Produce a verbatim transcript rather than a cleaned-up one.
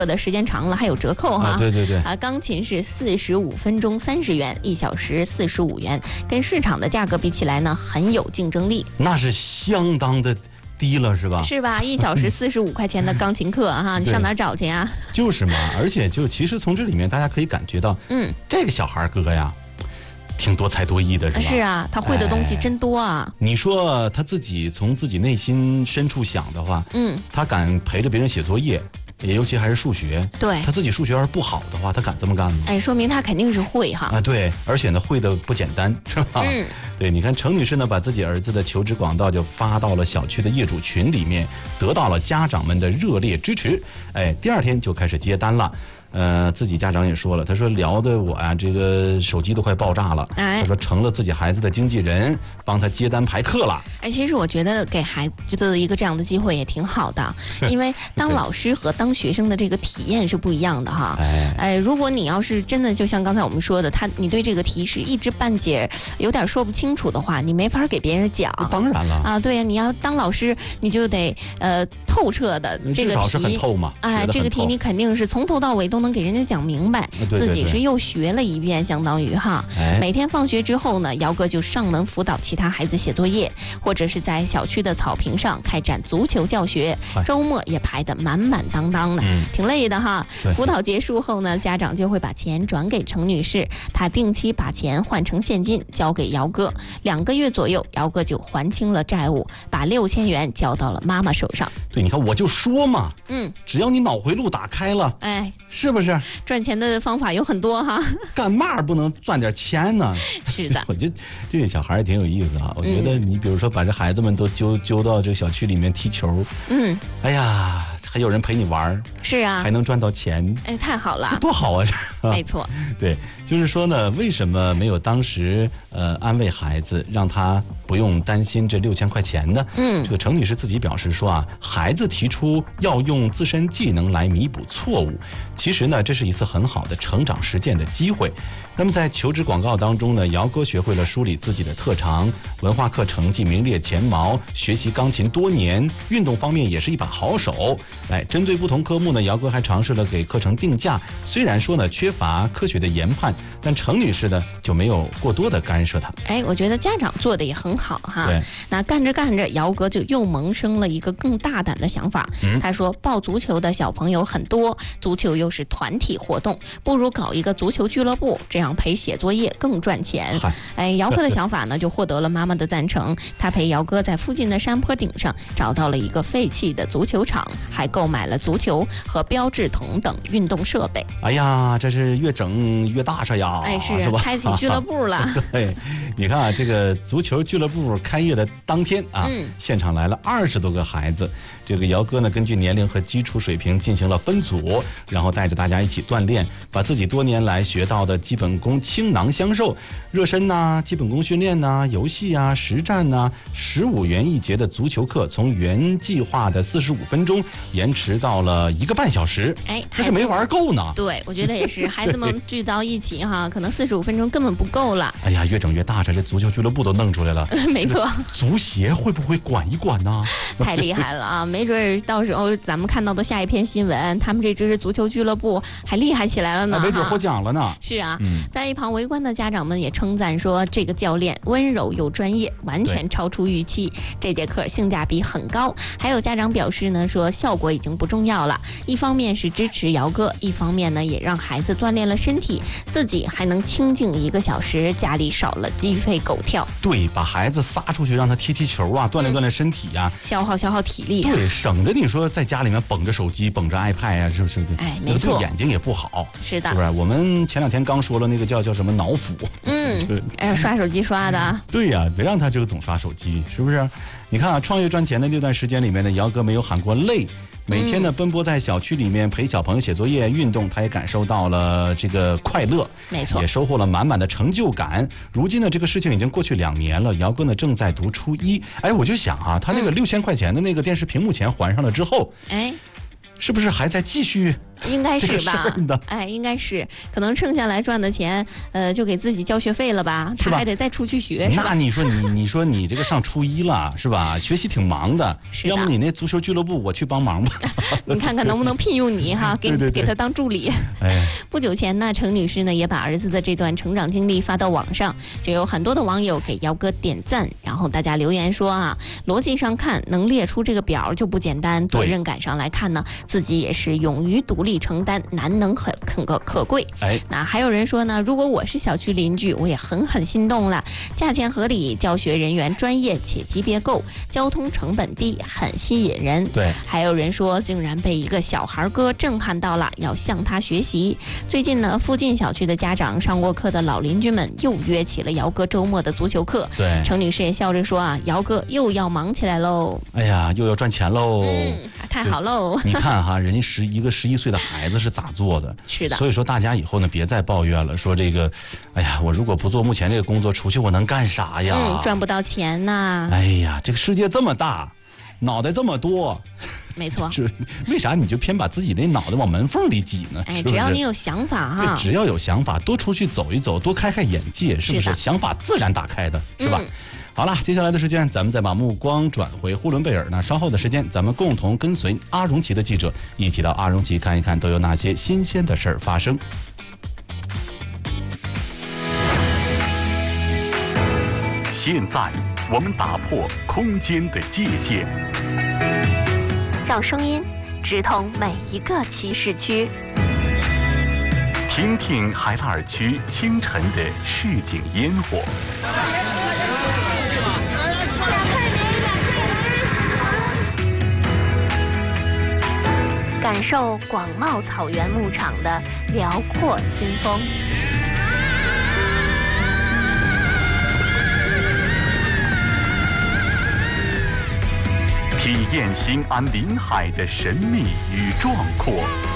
的时间长了还有折扣哈。 啊，对对对。 啊，钢琴是四十五分钟三十元，一小时四十五元，跟市场的价格比起来呢，很有竞争力。 那是相当的低了，是吧？ 是吧？一小时四十五块钱的钢琴课哈，你上哪儿找去啊？ 就是嘛，而且就其实从这里面大家可以感觉到， 嗯， 这个小孩哥呀，挺多才多艺的，是吧？ 是啊，他会的东西真多啊。 哎、你说他自己从自己内心深处想的话， 嗯， 他敢陪着别人写作业。也尤其还是数学， 对他自己数学要是不好的话，他敢这么干吗？ 哎，说明他肯定是会哈。 啊，对，而且呢，会的不简单，是吧？ 嗯， 对，你看程女士呢，把自己儿子的求职广告就发到了小区的业主群里面，得到了家长们的热烈支持。哎，第二天就开始接单了。呃，自己家长也说了，他说聊的我啊，这个手机都快爆炸了。 哎， 他说成了自己孩子的经纪人，帮他接单排课了。 哎，其实我觉得给孩子的一个这样的机会也挺好的，因为当老师和当学生的这个体验是不一样的哈。 哎， 哎，如果你要是真的就像刚才我们说的，他你对这个题是一知半解，有点说不清楚的话，你没法给别人讲。 当然了啊， 对呀，你要当老师，你就得呃透彻的这个题， 至少是很透嘛。 哎，这个题你肯定是从头到尾都能给人家讲明白， 对对对， 自己是又学了一遍，相当于哈。 哎、 每天放学之后呢，姚哥就上门辅导其他孩子写作业，或者是在小区的草坪上开展足球教学，周末也排得满满当当的， 嗯、 挺累的哈。辅导结束后呢，家长就会把钱转给程女士，她定期把钱换成现金交给姚哥，两个月左右，姚哥就还清了债务，把六千元交到了妈妈手上。 对，你看我就说嘛， 嗯， 只要你脑回路打开了， 哎， 是不是？ 赚钱的方法有很多哈， 干嘛不能赚点钱呢？ 是的， 我觉得这个小孩也挺有意思啊。我觉得你比如说把这孩子们都揪揪到这个小区里面踢球， 嗯， 哎呀，还有人陪你玩， 是啊， 还能赚到钱， 哎，太好了， 多好啊！ 没错， 对，就是说呢，为什么没有当时呃安慰孩子，让他不用担心这六千块钱呢？ 嗯， 这个程女士自己表示说啊，孩子提出要用自身技能来弥补错误，其实呢，这是一次很好的成长实践的机会。那么在求职广告当中呢，姚哥学会了梳理自己的特长，文化课成绩名列前茅，学习钢琴多年，运动方面也是一把好手。哎，针对不同科目呢，姚哥还尝试了给课程定价，虽然说呢缺乏科学的研判，但程女士呢就没有过多的干涉他。 哎，我觉得家长做的也很好哈。 对， 那干着干着，姚哥就又萌生了一个更大胆的想法。嗯、他说，报足球的小朋友很多，足球又是团体活动，不如搞一个足球俱乐部，这样陪写作业更赚钱。哎，姚哥的想法呢就获得了妈妈的赞成。他陪姚哥在附近的山坡顶上找到了一个废弃的足球场，还购买了足球和标志筒等运动设备。 哎呀，这是越整越大事呀！ 哎，是， 是吧？ 开启俱乐部了。 对，你看啊，这个足球俱乐部开业的当天啊，嗯、现场来了二十多个孩子。这个姚哥呢，根据年龄和基础水平进行了分组，然后带着大家一起锻炼，把自己多年来学到的基本功倾囊相授，热身呐、啊、基本功训练呐、啊、游戏啊、实战呐、啊，十五元一节的足球课，从原计划的四十五分钟延迟到了一个半小时。 哎， 这是没玩够呢。 对，我觉得也是，孩子们聚到一起哈，可能四十五分钟根本不够了。 哎呀，越整越大，这这足球俱乐部都弄出来了。 没错， 足协会不会管一管呢？ 太厉害了啊！没准到时候咱们看到的下一篇新闻，他们这支足球俱乐部还厉害起来了呢， 没准获奖了呢。 是啊，嗯、在一旁围观的家长们也称赞说，这个教练温柔又专业，完全超出预期。这节课性价比很高。还有家长表示呢，说效果已经不重要了，一方面是支持姚哥，一方面呢也让孩子锻炼了身体，自己还能清静一个小时，家里少了鸡飞狗跳。 对，把孩子撒出去让他踢踢球啊，锻炼锻炼身体呀、啊嗯，消耗消耗体力、啊。 对，省得你说在家里面绷着手机、绷着 iPad 啊，是不是？ 哎，没错， 对眼睛也不好。 是的， 是不是？我们前两天刚说了那个叫叫什么脑腐， 嗯，哎，刷手机刷的。 对呀、啊，别让他这个总刷手机，是不是？你看啊，创业赚钱的那段时间里面呢，姚哥没有喊过累。每天呢，奔波在小区里面陪小朋友写作业、运动，他也感受到了这个快乐， 没错， 也收获了满满的成就感。如今呢，这个事情已经过去两年了，姚哥呢正在读初一。哎，我就想啊，他那个六千块钱的那个电视屏幕钱还上了之后， 哎。 是不是还在继续应该是吧？ 这哎，应该是，可能剩下来赚的钱，呃，就给自己交学费了吧？他还得再出去学，是吧？ 那你说你你说你这个上初一了是吧？学习挺忙的， 是的要不你那足球俱乐部我去帮忙吧？ 你看看能不能聘用你哈，给对对对给他当助理。 哎， 不久前呢，程女士呢也把儿子的这段成长经历发到网上，就有很多的网友给姚哥点赞，然后大家留言说啊，逻辑上看能列出这个表就不简单，责任感上来看呢，自己也是勇于独立承担，难能可可可可贵。 哎， 那还有人说呢，如果我是小区邻居，我也狠狠心动了，价钱合理，教学人员专业且级别够，交通成本低，很吸引人。 对， 还有人说竟然被一个小孩哥震撼到了，要向他学习。最近呢，附近小区的家长、上过课的老邻居们又约起了姚哥周末的足球课。 对， 程女士也笑着说啊，姚哥又要忙起来喽。 哎呀，又要赚钱喽。 嗯，太好喽。 你看哈，人家十一个十一岁的孩子是咋做的？ 是的。 所以说大家以后呢，别再抱怨了，说这个，哎呀，我如果不做目前这个工作，出去我能干啥呀？ 嗯，赚不到钱呐。 哎呀，这个世界这么大，脑袋这么多。 没错， 是为啥你就偏把自己那脑袋往门缝里挤呢？ 哎， 是不是？ 只要你有想法哈， 只要有想法，多出去走一走，多开开眼界，是不是？想法自然打开的，是吧？嗯、好了，接下来的时间，咱们再把目光转回呼伦贝尔。那稍后的时间，咱们共同跟随阿荣奇的记者，一起到阿荣奇看一看，都有哪些新鲜的事儿发生。 现在，我们打破空间的界限。 让声音直通每一个骑士区， 听听海拉尔区清晨的市井烟火， 感受广袤草原牧场的辽阔新风， 体验新安临海的神秘与壮阔。